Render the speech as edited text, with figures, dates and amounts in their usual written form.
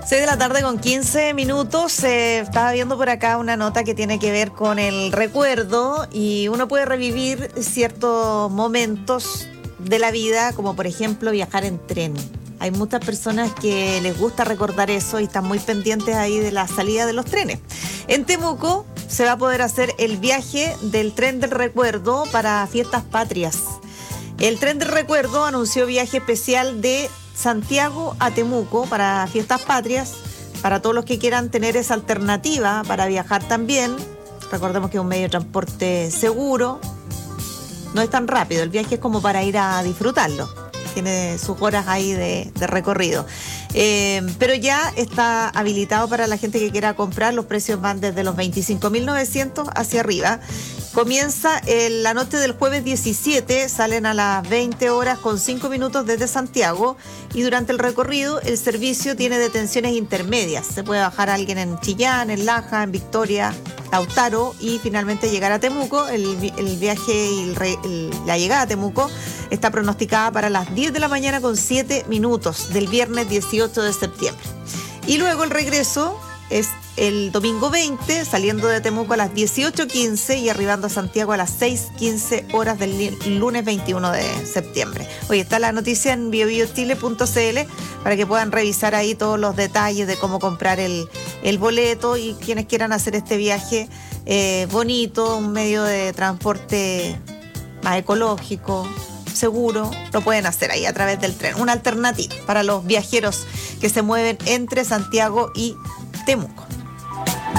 6:15 p.m. Estaba viendo por acá una nota que tiene que ver con el recuerdo y uno puede revivir ciertos momentos de la vida, como por ejemplo viajar en tren. Hay muchas personas que les gusta recordar eso y están muy pendientes ahí de la salida de los trenes. En Temuco se va a poder hacer el viaje del tren del recuerdo para fiestas patrias. El tren del recuerdo anunció viaje especial de Santiago a Temuco para fiestas patrias, para todos los que quieran tener esa alternativa para viajar también. Recordemos que es un medio de transporte seguro, no es tan rápido, el viaje es como para ir a disfrutarlo, tiene sus horas ahí de recorrido. Pero ya está habilitado para la gente que quiera comprar, los precios van desde los 25.900 hacia arriba. Comienza la noche del jueves 17, salen a las 20 horas con 5 minutos desde Santiago y durante el recorrido el servicio tiene detenciones intermedias. Se puede bajar a alguien en Chillán, en Laja, en Victoria, Lautaro y finalmente llegar a Temuco. El viaje y la llegada a Temuco está pronosticada para las 10 de la mañana con 7 minutos del viernes 18 de septiembre. Y luego el regreso es el domingo 20, saliendo de Temuco a las 18:15 y arribando a Santiago a las 6:15 horas del lunes 21 de septiembre. Hoy está la noticia en biobiochile.cl para que puedan revisar ahí todos los detalles de cómo comprar el boleto y quienes quieran hacer este viaje bonito, un medio de transporte más ecológico, seguro, lo pueden hacer ahí a través del tren. Una alternativa para los viajeros que se mueven entre Santiago y Temuco.